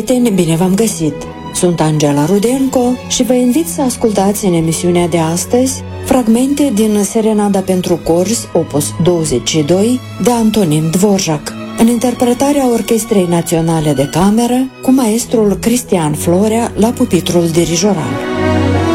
prieteni, bine v-am găsit! Sunt Angela Rudenco și vă invit să ascultați în emisiunea de astăzi fragmente din Serenada pentru Corzi, opus 22, de Antonin Dvorak, în interpretarea Orchestrei Naționale de Cameră, cu maestrul Cristian Florea la pupitrul dirijoral.